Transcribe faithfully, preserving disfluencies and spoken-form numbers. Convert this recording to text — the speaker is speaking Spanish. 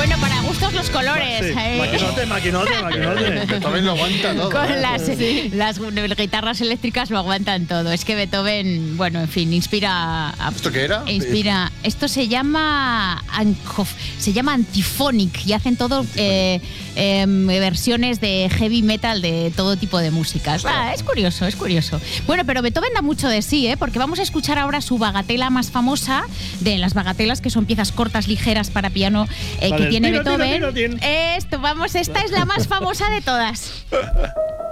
Bueno, para gustos los colores. Sí, eh. maquinote, maquinote, maquinote. Beethoven lo aguanta todo. Con ¿eh? las, las guitarras eléctricas lo aguantan todo. Es que Beethoven, bueno, en fin, inspira. A, ¿Esto qué era? Inspira. Esto se llama Ancof, se llama Antiphonic y hacen todo eh, eh, versiones de heavy metal de todo tipo de músicas. Ah, es curioso, es curioso. Bueno, pero Beethoven da mucho de sí, ¿eh? Porque vamos a escuchar ahora su bagatela más famosa, de las bagatelas que son piezas cortas, ligeras para piano eh, Vale, que tiene tiro, tiro, Beethoven. tiro, tiro. Esto, vamos, esta es la más famosa de todas.